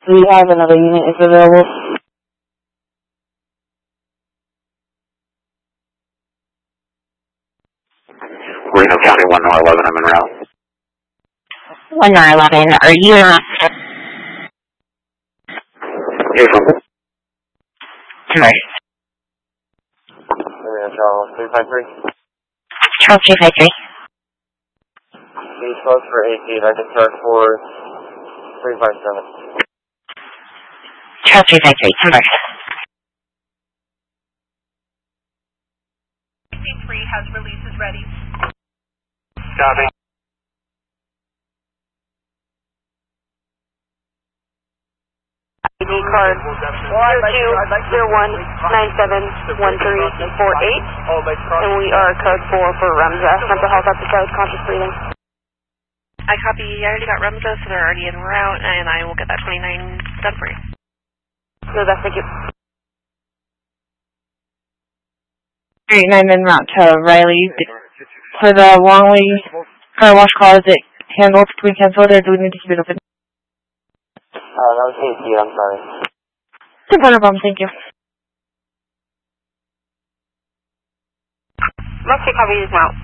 We have another unit if available. Reno County 1-11, I'm en route. 1-11, are you in? April. Sorry. Charles 353. Charles 353. These folks for 18, I can start for 357. Charles 353, number. C3 has releases ready. Copy. ID card 0201971348, and we are code 4 for Ramza, mental health episode, conscious breathing. I copy. I already got Ramza, so they're already en route, and I will get that 29 done for you. No, that's thank you. 39 en route to Riley. For the Longley car wash call, is it handled? Can we cancel it, or do we need to keep it open? That was 18, I'm sorry. No problem, thank you. Let's see how we use mount.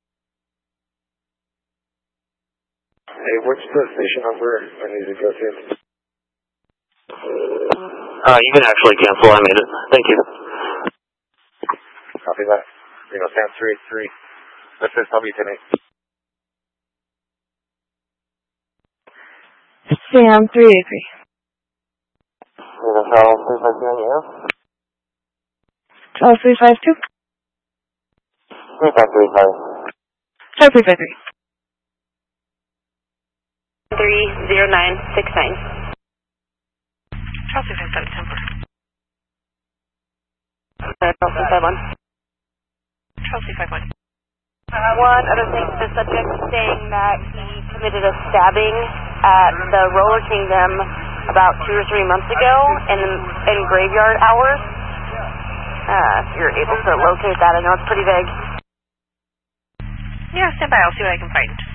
Hey, what's the station number I need to go to? You can actually cancel, I made it. Thank you. Copy that. Sam 383. This is W10. Sam 383. Charles 352 on the air? Charles 352? 353, sorry. Charles 353. 30969. Charles 357, temper. Charles 351. Charles 351. One other thing, the subject is saying that he committed a stabbing at the Roller Kingdom about 2 or 3 months ago in graveyard hours. If you're able to locate that, I know it's pretty vague. Yeah, stand by. I'll see what I can find.